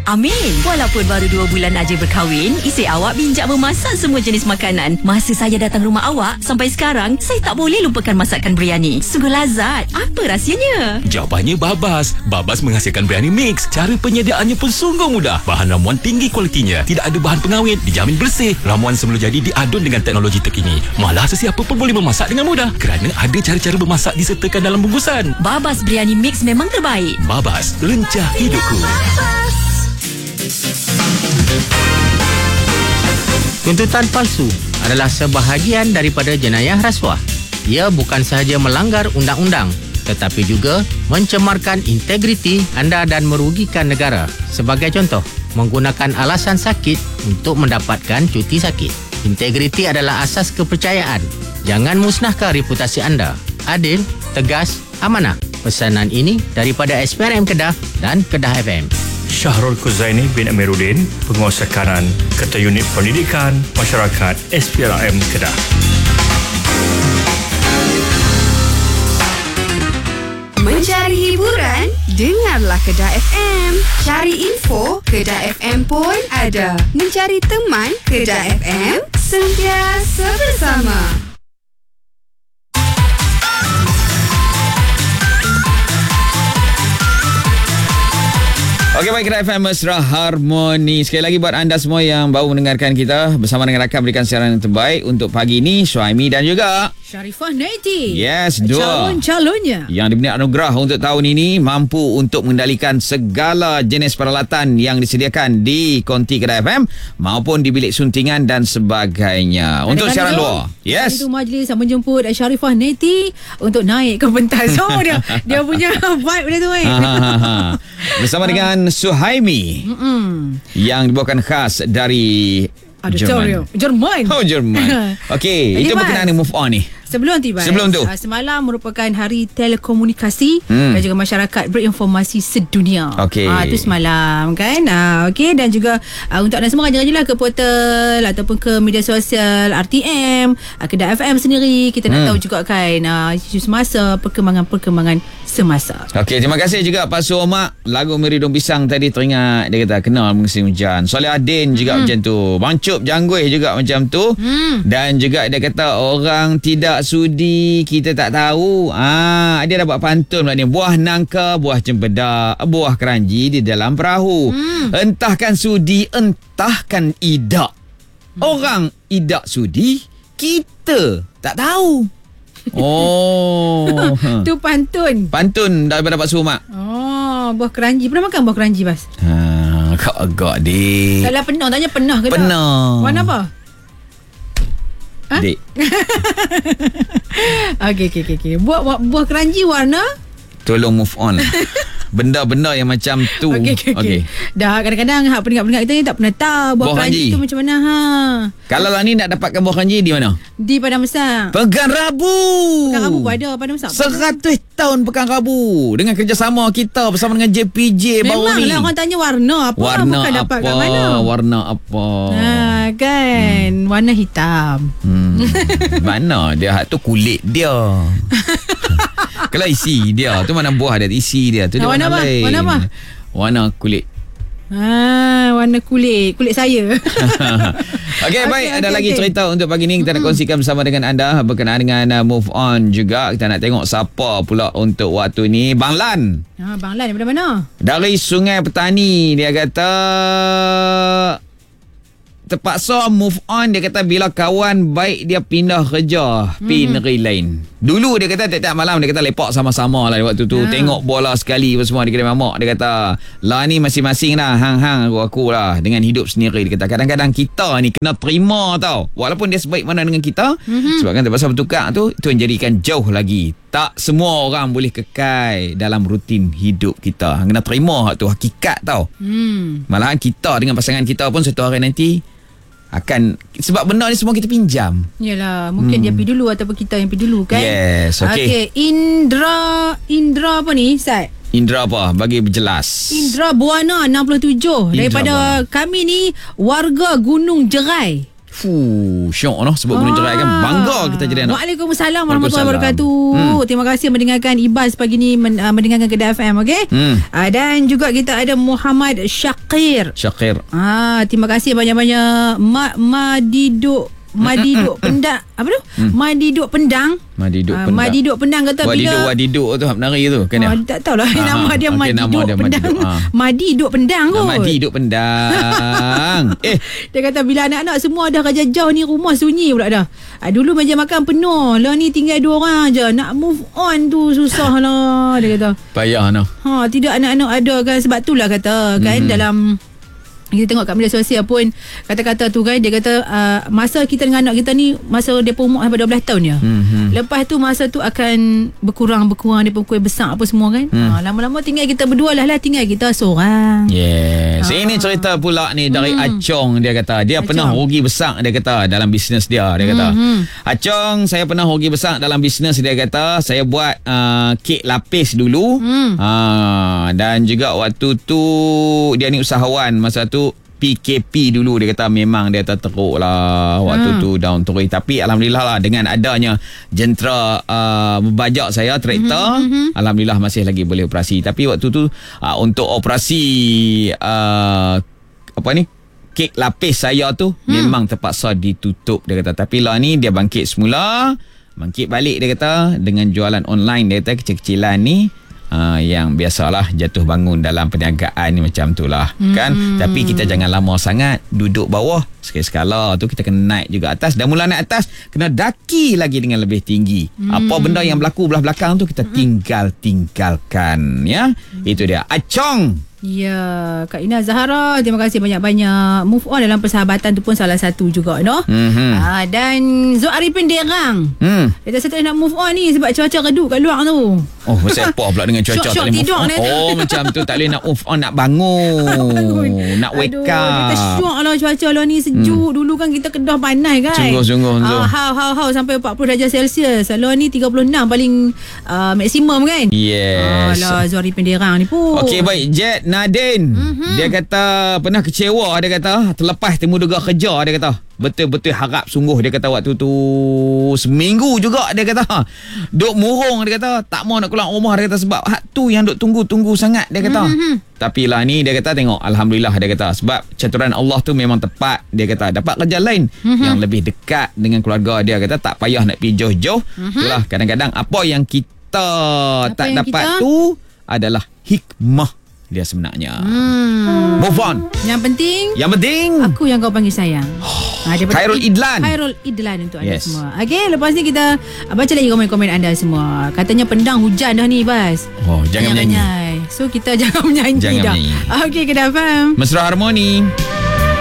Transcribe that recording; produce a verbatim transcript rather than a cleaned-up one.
Amin. Walaupun baru dua bulan aja berkahwin, isteri awak bijak memasak semua jenis makanan. Masa saya datang rumah awak, sampai sekarang, saya tak boleh lupakan masakan biryani. Sungguh lazat. Apa rahsianya? Jawapannya Babas. Babas menghasilkan biryani mix. Cara penyediaannya pun sungguh mudah. Bahan ramuan tinggi kualitinya. Tidak ada bahan pengawet. Dijamin bersih. Ramuan semula jadi diadun dengan teknologi terkini. Malah sesiapa pun boleh memasak dengan mudah. Kerana ada cara-cara bermasak disertakan dalam bungkusan. Babas biryani mix memang terbaik. Babas, rencah hidupku. Tuntutan palsu adalah sebahagian daripada jenayah rasuah. Ia bukan sahaja melanggar undang-undang, tetapi juga mencemarkan integriti anda dan merugikan negara. Sebagai contoh, menggunakan alasan sakit untuk mendapatkan cuti sakit. Integriti adalah asas kepercayaan. Jangan musnahkan reputasi anda. Adil, tegas, amanah. Pesanan ini daripada S P R M Kedah dan Kedah F M. Syahrul Kuzaini bin Amiruddin, Penguasa Kanan, Ketua Unit Pendidikan Masyarakat S P R M Kedah. Mencari hiburan? Dengarlah Kedah F M. Cari info? Kedah F M pun ada. Mencari teman? Kedah F M sentiasa bersama. Okey, baik, Kedah F M Mesra Harmoni. Sekali lagi buat anda semua yang baru mendengarkan kita, bersama dengan rakan berikan siaran yang terbaik untuk pagi ini, Syuaimi dan juga Sharifah Naiti. Yes, dua calon-calonnya yang diberi anugerah untuk tahun ini mampu untuk mengendalikan segala jenis peralatan yang disediakan di konti Kedah F M maupun di bilik suntingan dan sebagainya. Ada untuk siaran dua. Yes. Itu majlis yang menjemput Sharifah Naiti untuk naik ke pentas. So dia dia punya vibe dia tu eh. Bersama dengan Suhaimi Mm-mm. yang dibawakan khas dari Jerman. Jerman. Oh, Jerman. Okey, itu berkenaan dengan move on ni. Sebelum tiba Sebelum tu semalam merupakan hari telekomunikasi hmm. dan juga masyarakat berinformasi sedunia. Okey. Ah, itu semalam kan. Ah, okey, dan juga ah, untuk anda semua rajin-rajinlah ke portal ataupun ke media sosial R T M, ah, Kedah F M sendiri. Kita nak hmm. tahu juga kan ah, isu semasa, perkembangan-perkembangan semasa. Okey, terima kasih juga Pak Suomak. Lagu Meridong Pisang tadi teringat, dia kata kenal musim hujan. Soleh Adin juga hmm. macam tu. Bang Cop Jangguih juga macam tu. Hmm. Dan juga dia kata orang tidak sudi kita tak tahu. Ah, dia dah buat pantun pula ni. Buah nangka, buah cempedak, buah keranji di dalam perahu. Hmm. Entahkan sudi, entahkan idak. Hmm. Orang idak sudi, kita tak tahu. Oh. Tu pantun. Pantun daripada Pak Suomak. Oh, buah keranji. Pernah makan buah keranji, Bas? Ha, agak-agak dik. Taklah pernah, tanya pernah ke tak? Pernah. Warna apa? Ha? Dik. Okey, okey, okey. Buah, buah, buah keranji warna? Tolong move on. Benda-benda yang macam tu. Okey, okey, okey. Dah kadang-kadang hak pendengar-pendengar kita ni tak pernah tahu buah, buah keranji tu macam mana ha. Kalau lah ni nak dapatkan buah keranji di mana? Di Padang Besar. Pekan Rabu. Pekan Rabu ada Padang Besar. Seratus tahun Pekan Rabu dengan kerjasama kita bersama dengan J P J baru ni. Memanglah orang tanya warna apa, warna bukan apa? dapat kat mana. Warna apa? Ha, kan hmm. warna hitam. Hmm. Mana dia hak tu kulit dia. Kalau isi dia tu mana buah dia, isi dia tu dia warna, warna apa? lain. Warna apa? Warna kulit. Ha, warna kulit, kulit saya. Okey, baik, okay, ada okay, lagi okay. cerita untuk pagi ni kita nak kongsikan bersama dengan anda berkenaan dengan uh, move on juga. Kita nak tengok siapa pula untuk waktu ni. Bang Lan. Ha, Bang Lan daripada mana? Dari Sungai Petani. Dia kata terpaksa move on. Dia kata bila kawan baik dia pindah kerja hmm. pergi negeri lain. Dulu dia kata tiap-tiap malam dia kata lepak sama-sama lah waktu tu. Ha. Tengok bola sekali semua di kedai mamak. Dia kata lah ni masing-masing lah, hang-hang aku-aku lah dengan hidup sendiri. Dia kata kadang-kadang kita ni kena terima tau. Walaupun dia sebaik mana dengan kita, mm-hmm. sebab kan terpaksa bertukar tu, itu yang jadikan jauh lagi. Tak semua orang boleh kekal dalam rutin hidup kita. Kena terima tu hakikat tau. Hmm. Malahan kita dengan pasangan kita pun satu hari nanti akan, sebab benda ni semua kita pinjam. Yalah, mungkin hmm. dia pergi dulu ataupun kita yang pergi dulu kan. Yes, okey. Okey, Indra Indra apa ni, Sat? Indra apa? Bagi berjelas. Indra Buana enam puluh tujuh. Indra daripada Buana. Kami ni warga Gunung Jerai. Fuh, syok noh sebut gunung cerai kan. Bangga kita jadi anak. Waalaikumsalam warahmatullahi wabarakatuh. Hmm. Terima kasih mendengarkan Ibas pagi ni men, uh, mendengarkan Kedah F M, okey? Hmm. Uh, dan juga kita ada Muhammad Syakir. Syakir. Ah, terima kasih banyak-banyak. Ma Madiduk Madiduk Pendang apa tu? Hmm. Madiduk Pendang. Madiduk Ah, Pendang. Madiduk Pendang kata Wadiduk bila Wadiduk tu penari tu kan ya. Oh, tak tahulah Ah, nama dia okey, Madiduk nama dia Pendang. Madiduk, ah. Madiduk Pendang kot. Madiduk Pendang. eh, Dia kata bila anak-anak semua dah kerja jauh ni rumah sunyi pula dah. Ah, dulu meja makan penuh. Lah ni tinggal dua orang je. Nak move on tu susah lah. Dia kata. payah noh. Ha, tidak anak-anak ada kan. Sebab itulah kata kan Hmm. dalam kita tengok kat media sosial pun kata-kata tu kan dia kata uh, masa kita dengan anak kita ni masa dia pun umur sampai dua belas tahun je. Hmm. Lepas tu masa tu akan berkurang-berkurang dia pun kuih besar apa semua kan. Hmm. Ha, lama-lama tinggal kita berdua lah lah tinggal kita seorang. Yes. Ah. Ini cerita pula ni dari Hmm. Acong. Dia kata dia Acong. pernah rugi besar, dia kata, dalam bisnes dia. Dia kata, Hmm. Acong, saya pernah rugi besar dalam bisnes. Dia kata saya buat uh, kek lapis dulu. Hmm. uh, Dan juga waktu tu dia ni usahawan. Masa tu P K P dulu. Dia kata memang dia terteruk lah waktu Hmm. tu, down terus. Tapi Alhamdulillah lah dengan adanya jentera uh, membajak saya traktor, Mhm, Alhamdulillah masih lagi boleh operasi. Tapi waktu tu uh, untuk operasi uh, apa ni, kek lapis saya tu hmm. memang terpaksa ditutup. Dia kata tapi lah ni dia bangkit semula, bangkit balik. Dia kata dengan jualan online. Dia kata kecil-kecilan ni Uh, yang biasalah jatuh bangun dalam perniagaan ni macam tu lah hmm. kan. Tapi kita jangan lama sangat duduk bawah. Sekali-sekala tu kita kena naik juga atas. Dan mula naik atas kena daki lagi dengan lebih tinggi. hmm. Apa benda yang berlaku belah belakang tu kita tinggal-tinggalkan ya. hmm. Itu dia Acong. Ya, Kak Ina Zahara, terima kasih banyak-banyak. Move on dalam persahabatan tu pun salah satu juga, no? Mm-hmm. Ah, dan Zul Arifin Derang. Hmm. Dia saya tak nak move on ni sebab cuaca redup kat luar tu. Oh, macam apa pula dengan cuaca Syok-syok tak boleh move tidur on. ni. Oh, macam tu tak boleh nak move on, nak bangun. Nak wake Aduh, up. kita syok lah cuaca lah ni sejuk. Hmm. Dulu kan kita Kedah panas kan. Sungguh-sungguh. Ah, how, how, how sampai empat puluh darjah Celsius. Lah ni tiga puluh enam paling uh, maksimum kan. Yes. Alah, Zul Arifin Derang ni pun. Okey, baik. Jet Nadine. Mm-hmm. Dia kata pernah kecewa. Dia kata terlepas temu duga kerja. Dia kata betul-betul harap sungguh. Dia kata waktu tu seminggu juga. Dia kata duk murung. Dia kata tak mau nak keluar rumah. Dia kata sebab hak tu yang duk tunggu-tunggu sangat. Dia kata mm-hmm. tapi lah ni dia kata tengok Alhamdulillah. Dia kata sebab caturan Allah tu memang tepat. Dia kata dapat kerja lain mm-hmm. yang lebih dekat dengan keluarga. Dia kata tak payah nak pergi jauh-jauh. mm-hmm. Itulah kadang-kadang apa yang kita apa tak yang dapat kita? tu adalah hikmah dia sebenarnya. Hmm. Move on. Yang penting, Yang penting aku yang kau panggil sayang. Ha, Khairul Idlan. Khairul Idlan untuk anda Yes. semua. Okey, lepas ni kita baca lagi komen-komen anda semua. Katanya pendang hujan dah ni, Bas. Oh, jangan menyanyi. So kita jangan menyanyi Jangan dah. menyanyi. Okey, Kedah F M. Mesra Harmoni.